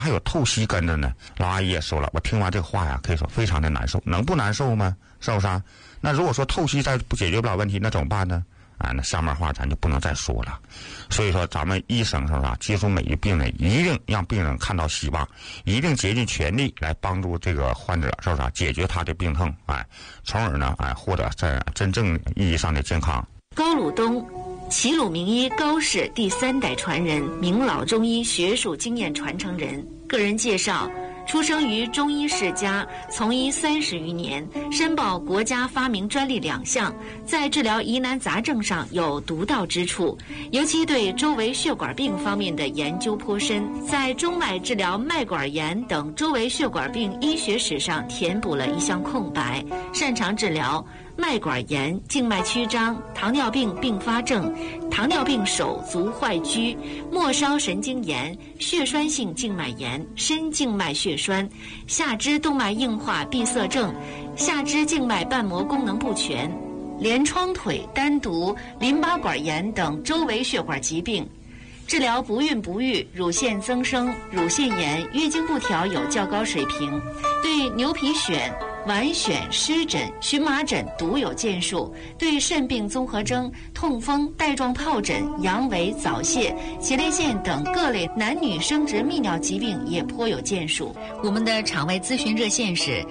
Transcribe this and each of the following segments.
还有透析跟着呢。老阿姨也说了，我听完这个话呀，可以说非常的难受，能不难受吗？是不是啊？那如果说透析再不解决不了问题，那怎么办呢？啊，那下面话咱就不能再说了。所以说，咱们医生是吧？接触每一病人，一定让病人看到希望，一定竭尽全力来帮助这个患者，是不是啊？解决他的病痛，哎，从而呢，哎，获得在真正意义上的健康。 高鲁东，齐鲁名医高氏第3代传人，名老中医学术经验传承人。个人介绍：出生于中医世家，从医30余年，申报国家发明专利2项，在治疗疑难杂症上有独到之处，尤其对周围血管病方面的研究颇深，在中脉治疗脉管炎等周围血管病医学史上填补了一项空白，擅长治疗脉管炎、静脉曲张、糖尿病并发症、糖尿病手足坏疽、末梢神经炎、血栓性静脉炎、深静脉血栓、下肢动脉硬化闭塞症、下肢静脉瓣膜功能不全、连窗腿、单独、淋巴管炎等周围血管疾病，治疗不孕不育、乳腺增生、乳腺炎、月经不调有较高水平，对牛皮癣、脘癣、湿疹、荨麻疹独有建树，对肾病综合征、痛风、带状疱疹、阳痿、早泄、前列腺等各类男女生殖泌尿疾病也颇有建树。我们的场外咨询热线是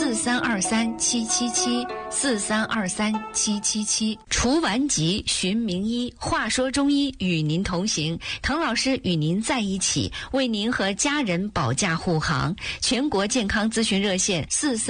43237774323777，除顽疾寻名医，话说中医与您同行，滕老师与您在一起，为您和家人保驾护航。全国健康咨询热线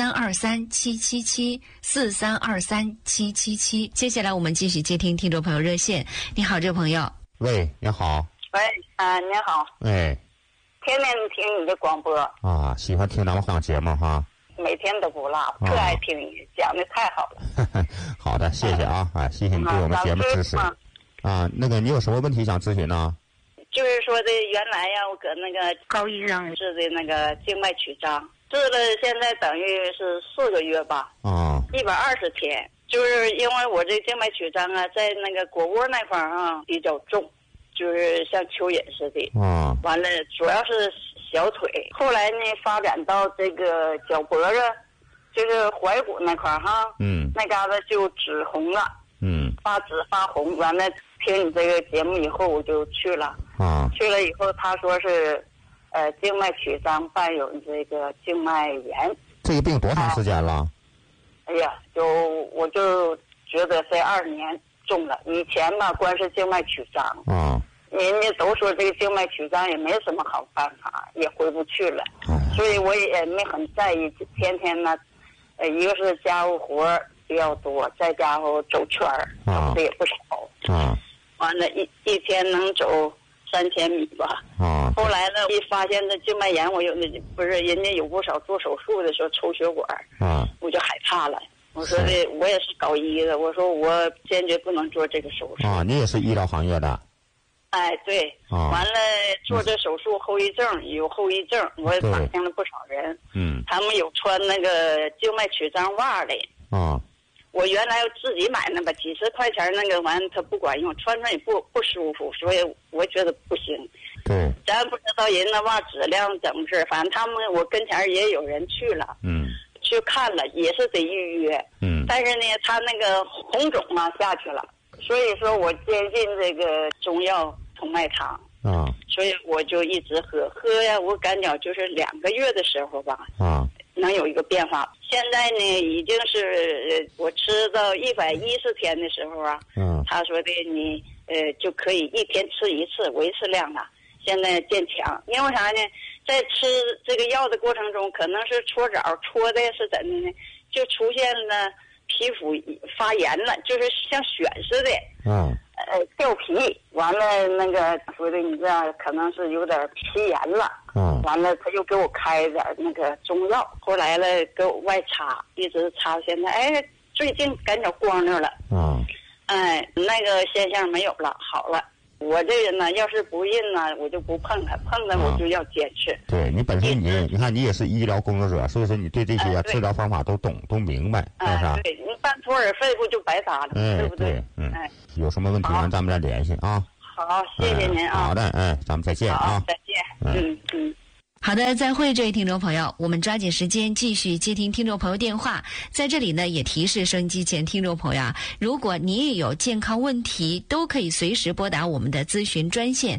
43237774323777。接下来我们继续接听听众朋友热线。你好，这位朋友。 喂，你好。 喂，你好。 哎。 天天听你的广播啊，喜欢听咱们访节目哈。 每天都不落，特爱听你讲的太好了。 好的，谢谢啊，谢谢你对我们节目支持。啊，那个你有什么问题想咨询呢？ 就是说的原来呀，我搁那个高医生治的那个静脉曲张，治了现在等于是4个月吧。 啊。 120天，就是因为我这静脉曲张啊，在那个腘窝那块啊比较重，就是像蚯蚓似的。 啊。 完了，主要是小腿，后来呢发展到这个脚脖子，就是踝骨那块哈。那嘎达就紫红了。发紫发红。完了，听你这个节目以后，我就去了。去了以后，他说是，静脉曲张伴有这个静脉炎。 这个病多长时间了？ 哎呀，我就觉得这2年重了。以前吧，光是静脉曲张。人家都说这个静脉曲张也没什么好办法，也回不去了。所以我也没很在意，天天呢，一个是家务活比较多，再加上走圈儿，走的也不少。完了，一天能走3000米吧。后来呢，一发现这静脉炎，我有不是人家有不少做手术的时候抽血管，我就害怕了。我说的，我也是搞医的，我说我坚决不能做这个手术。 你也是医疗行业的。 哎，对。完了，做这手术有后遗症，我也打听了不少人。他们有穿那个静脉曲张袜的。我原来自己买那个几十块钱那个玩意，它不管用，穿上也不舒服，所以我觉得不行。 对。 咱不知道人那袜质量怎么事，反正我跟前也有人去了。去看了，也是得预约。但是呢，他那个红肿啊下去了，所以说我坚信这个中药通脉汤。所以我就一直喝呀，我感觉就是2个月的时候吧。能有一个变化。现在呢，已经是我吃到110天的时候啊。他说的你就可以1天吃1次，维持量了。现在渐强，因为啥呢？在吃这个药的过程中，可能是搓澡搓的是怎的呢？就出现了皮肤发炎了，就是像癣似的。掉皮，完了那个说的你这样可能是有点皮炎了。完了他又给我开点那个中药，后来了给我外擦，一直擦到现在。哎，最近感觉光溜了。那个现象没有了，好了。我这人呢，要是不认呢，我就不碰它，碰它我就要坚持。 对，你本身你看你也是医疗工作者，所以说你对这些治疗方法都懂都明白，是不是？ 对，你办托尔费不就白搭了，对不对？ 有什么问题咱们再联系啊。 好，谢谢您啊。 好的，咱们再见啊。 再见。 好的，再会，这位听众朋友，我们抓紧时间继续接听听众朋友电话。在这里呢，也提示收音机前听众朋友啊，如果你也有健康问题，都可以随时拨打我们的咨询专线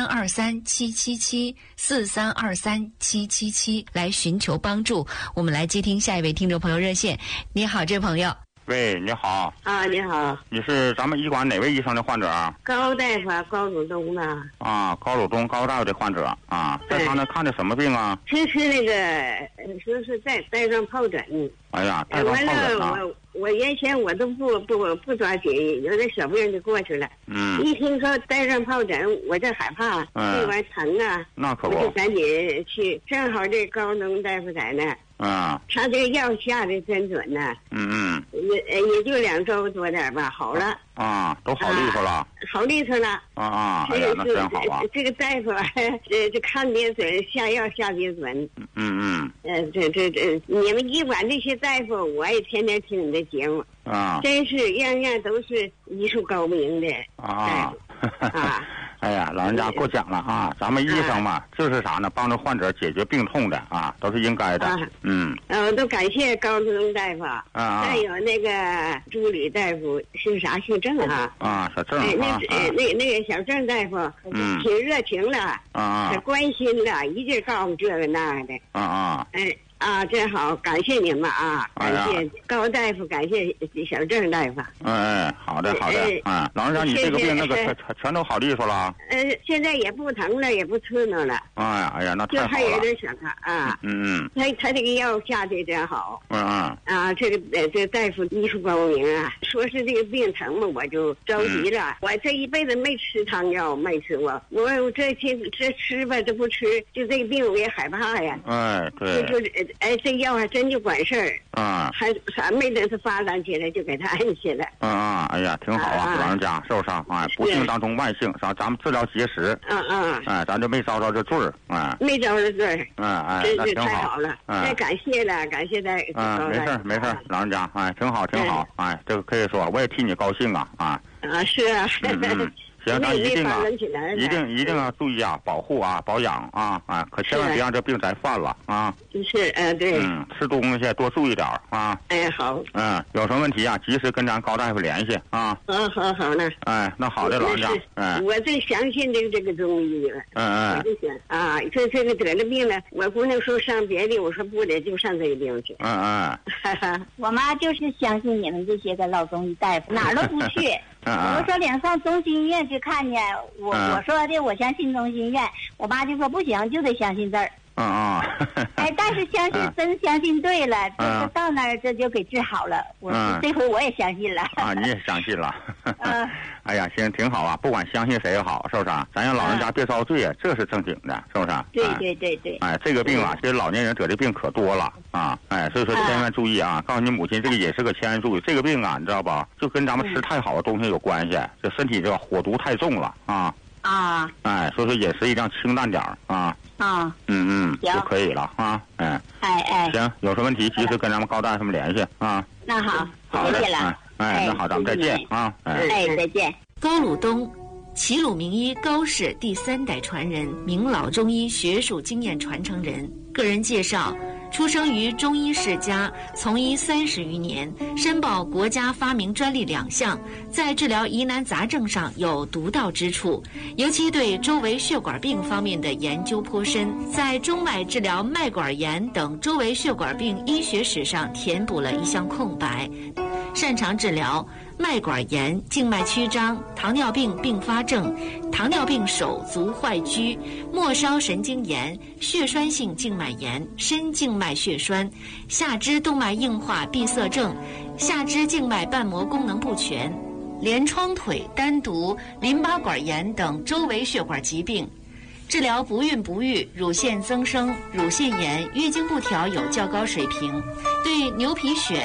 4323777743237777来寻求帮助。我们来接听下一位听众朋友热线。你好，这位朋友。 喂，你好。 啊，你好。 你是咱们医馆哪位医生的患者？ 高大夫，高鲁东的。 啊，高鲁东高大夫的患者啊，在他那看的什么病啊？ 是那个，说是带状疱疹。 哎呀，带状疱疹啊！ 我原先我都不抓紧，有点小病就过去了。一听说带状疱疹，我就害怕，这玩意疼啊。 那可不。 我就赶紧去，正好这高东大夫在那。他这个药下的真准呢。也就2周多点吧，好了。 都好利索了。 好利索了。 哎呀，那真好啊。 这个大夫这看得准，下药下得准。这你们医馆这些大夫，我也天天听你的节目。真是样样都是医术高明的大夫。 哎呀，老人家过奖了啊！咱们医生嘛，就是啥呢？帮助患者解决病痛的啊，都是应该的。 我都感谢高志东大夫。再有那个助理大夫是啥？姓郑啊。 小郑。 那个小郑大夫，挺热情了。挺关心的，一劲告诉这个那的。真好，感谢你们啊！感谢高大夫，感谢小郑大夫。 好的。老人家，你这个病那个全都好利索了。 现在也不疼了，也不刺挠了。 哎呀，那太好了。 就还有点想他啊。他这个药下的真好。这大夫医术高明啊。说是这个病疼嘛，我就着急了。我这一辈子没吃汤药，没吃过。我这吃吧，这不吃，就这个病我也害怕呀。 对。 这药还真就管事儿。还啥没等他发展起来，就给他按下来。 哎呀，挺好啊，老人家受伤不幸当中万幸，咱们治疗结石。咱就没遭着这罪儿。 没遭着罪儿。 那挺太好了。太感谢了，感谢大夫。 没事，老人家，挺好。这个可以说，我也替你高兴啊。 是啊。 行，咱一定要注意啊，保护啊，保养啊，可千万别让这病再犯了啊。 是，对。 吃东西多注意点啊。 好。 有什么问题啊，及时跟咱高大夫联系啊。 好呢。 那好的，老人家。 我最相信这个中医了。我就想这个得了病了，我姑娘说上别的，我说不得，就上这个病去。 我妈就是相信你们这些个老中医大夫，哪儿都不去。我说领上中心医院去看去，我说的我相信中心医院，我妈就说不行，就得相信这儿。但是真相信对了，这到那儿这就给治好了。这回我也相信了。 你也相信了。哎呀，行，挺好啊，不管相信谁也好，是不是？咱让老人家别遭罪，这是正经的，是不是？ 对。 这个病啊，其实老年人得的病可多了啊。所以说千万注意啊！告诉你母亲，这个也是个千万注意。这个病啊，你知道吧？就跟咱们吃太好的东西有关系，这身体这个火毒太重了啊。所以说饮食一定要清淡点啊。就可以了啊。行，有什么问题及时跟咱们高大夫们联系啊。 那好，谢谢了。 那好，咱们再见啊。 再见。 高鲁东，齐鲁名医高氏第3代传人，名老中医学术经验传承人。个人介绍：出生于中医世家，从医30余年，申报国家发明专利2项，在治疗疑难杂症上有独到之处，尤其对周围血管病方面的研究颇深，在中脉治疗脉管炎等周围血管病医学史上填补了一项空白，擅长治疗脉管炎、静脉曲张、糖尿病并发症、糖尿病手足坏疽、末梢神经炎、血栓性静脉炎、深静脉血栓、下肢动脉硬化闭塞症、下肢静脉瓣膜功能不全、连窗腿、单独、淋巴管炎等周围血管疾病，治疗不孕不育、乳腺增生、乳腺炎、月经不调有较高水平，对牛皮癣、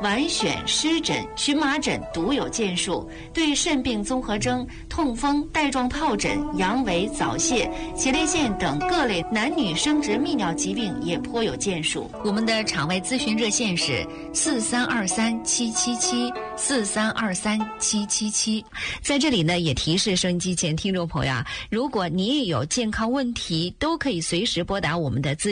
脘癣、湿疹、荨麻疹独有建树，对肾病综合征、痛风、带状疱疹、阳痿、早泄、前列腺等各类男女生殖泌尿疾病也颇有建树。我们的场外咨询热线是4323777743237777。在这里呢，也提示收音机前听众朋友啊，如果你也有健康问题，都可以随时拨打我们的咨